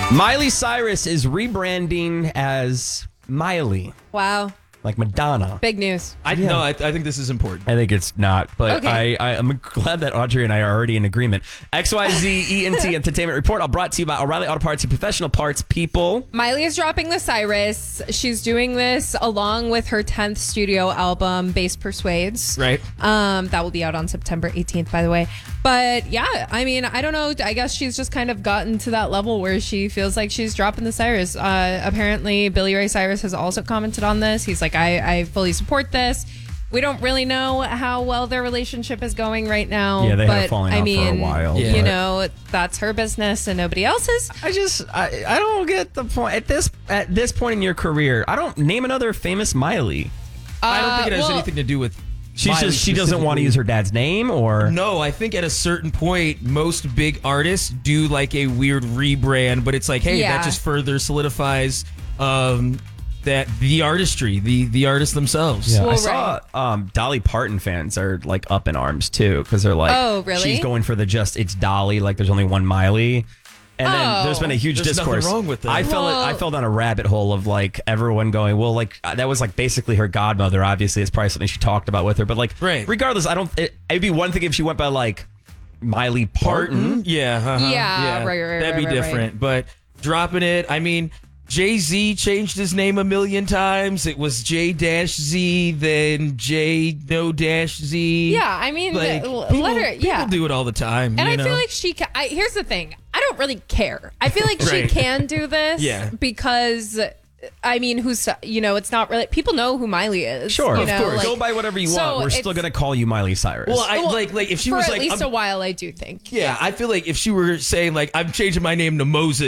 Miley Cyrus is rebranding as Miley, Wow. like Madonna. Big news. I think this is important. I think it's not, but Okay. I'm glad that Audrey and I are already in agreement. XYZ ENT Entertainment Report, all brought to you by O'Reilly Auto Parts, your professional parts people. Miley is dropping the Cyrus. She's doing this along with her 10th studio album, Bass Persuades. Right. That will be out on September 18th, by the way. But yeah, I mean, I don't know. I guess she's just kind of gotten to that level where she feels like she's dropping the Cyrus. Apparently, Billy Ray Cyrus has also commented on this. He's like, I fully support this. We don't really know how well their relationship is going right now. Yeah, they but, have fallen out for a while. Yeah. You know, that's her business and nobody else's. I don't get the point at this point in your career. I don't name another famous Miley. I don't think it has anything to do with. She doesn't want to use her dad's name, or No, I think at a certain point, most big artists do like a weird rebrand, but it's like, hey, Yeah. that just further solidifies that the artistry, the artists themselves. Yeah, Well, I saw Dolly Parton fans are like up in arms too because they're like, Oh, really? She's going for it's Dolly, like there's only one Miley. And then there's been a huge There's nothing discourse. wrong with that. I fell down a rabbit hole of like everyone going, well, like that was like basically her godmother. Obviously, it's probably something she talked about with her. But like, Right. regardless, it'd be one thing if she went by like Miley Parton. Yeah. Yeah, right, That'd be right. different. But dropping it, I mean, Jay-Z changed his name a million times. It was J-Z, then J-No-Z. Yeah, I mean, Like, let her. Yeah. People do it all the time. And you I know? feel like she can. Here's the thing. I don't really care. I feel like she Right. can do this Yeah. because, I mean, it's not really. People know who Miley is. Sure, you of know, course. like- Go by whatever you so want. We're still it's- gonna call you Miley Cyrus. Well, like if she for was at like, least I'm- a while, I do think. yeah, I feel like if she were saying like, I'm changing my name to Moses.